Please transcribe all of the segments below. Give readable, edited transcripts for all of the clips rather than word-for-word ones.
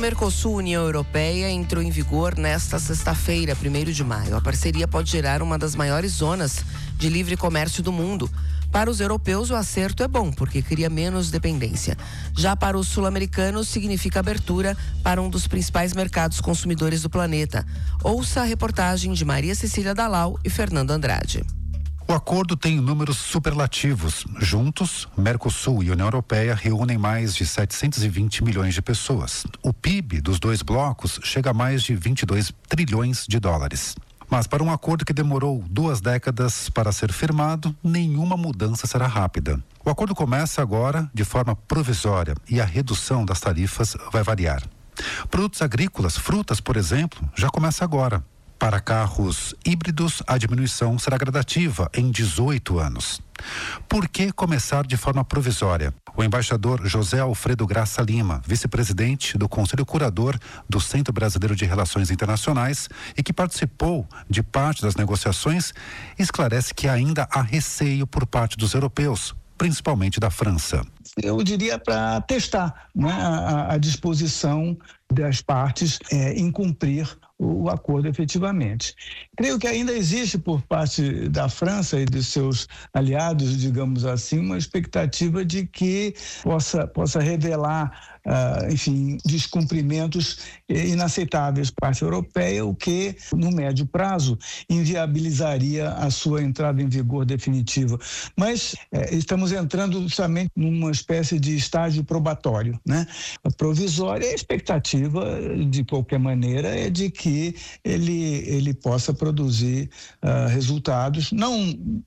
Mercosul, União Europeia, entrou em vigor nesta sexta-feira, 1º de maio. A parceria pode gerar uma das maiores zonas de livre comércio do mundo. Para os europeus, o acerto é bom, porque cria menos dependência. Já para os sul-americanos, significa abertura para um dos principais mercados consumidores do planeta. Ouça a reportagem de Maria Cecília Dalal e Fernando Andrade. O acordo tem números superlativos. Juntos, Mercosul e União Europeia reúnem mais de 720 milhões de pessoas. O PIB dos dois blocos chega a mais de 22 trilhões de dólares. Mas para um acordo que demorou 2 décadas para ser firmado, nenhuma mudança será rápida. O acordo começa agora de forma provisória e a redução das tarifas vai variar. Produtos agrícolas, frutas, por exemplo, já começa agora. Para carros híbridos, a diminuição será gradativa em 18 anos. Por que começar de forma provisória? O embaixador José Alfredo Graça Lima, vice-presidente do Conselho Curador do Centro Brasileiro de Relações Internacionais e que participou de parte das negociações, esclarece que ainda há receio por parte dos europeus, principalmente da França. Eu diria para testar, né, a disposição das partes em cumprir o acordo efetivamente. Creio que ainda existe por parte da França e de seus aliados, digamos assim, uma expectativa de que possa revelar, enfim, descumprimentos inaceitáveis por parte europeia, o que, no médio prazo, inviabilizaria a sua entrada em vigor definitiva. Mas estamos entrando justamente numa espécie de estágio probatório, né? A provisória, a expectativa, de qualquer maneira, é de que ele possa produzir resultados, não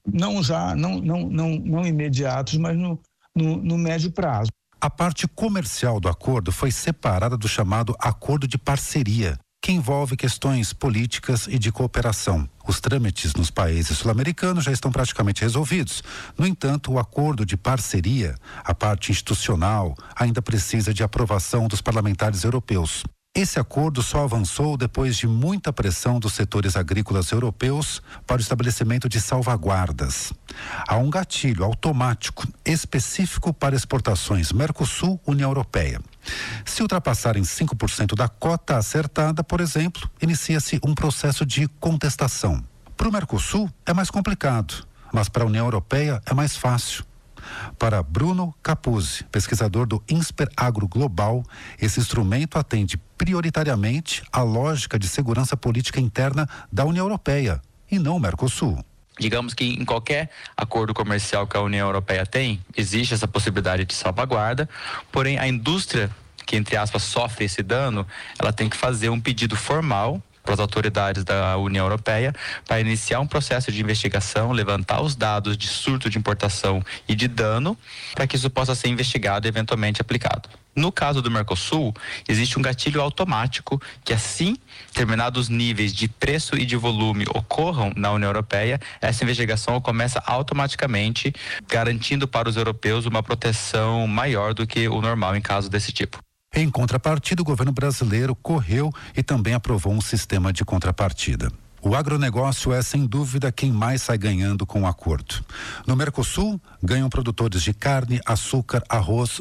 imediatos, mas no médio prazo. A parte comercial do acordo foi separada do chamado acordo de parceria, que envolve questões políticas e de cooperação. Os trâmites nos países sul-americanos já estão praticamente resolvidos. No entanto, o acordo de parceria, a parte institucional, ainda precisa de aprovação dos parlamentares europeus. Esse acordo só avançou depois de muita pressão dos setores agrícolas europeus para o estabelecimento de salvaguardas. Há um gatilho automático específico para exportações Mercosul-União Europeia. Se ultrapassarem 5% da cota acertada, por exemplo, inicia-se um processo de contestação. Para o Mercosul é mais complicado, mas para a União Europeia é mais fácil. Para Bruno Capuzzi, pesquisador do INSPER Agro Global, esse instrumento atende prioritariamente à lógica de segurança política interna da União Europeia e não o Mercosul. Digamos que em qualquer acordo comercial que a União Europeia tem, existe essa possibilidade de salvaguarda, porém a indústria que, entre aspas, sofre esse dano, ela tem que fazer um pedido formal para as autoridades da União Europeia para iniciar um processo de investigação, levantar os dados de surto de importação e de dano, para que isso possa ser investigado e eventualmente aplicado. No caso do Mercosul, existe um gatilho automático que, assim determinados níveis de preço e de volume ocorram na União Europeia, essa investigação começa automaticamente, garantindo para os europeus uma proteção maior do que o normal em casos desse tipo. Em contrapartida, o governo brasileiro correu e também aprovou um sistema de contrapartida. O agronegócio é, sem dúvida, quem mais sai ganhando com o acordo. No Mercosul, ganham produtores de carne, açúcar, arroz,